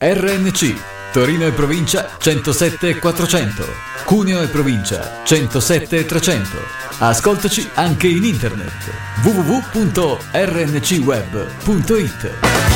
RNC Torino e provincia 107 e 400, Cuneo e provincia 107 e 300. Ascoltaci anche in internet www.rncweb.it.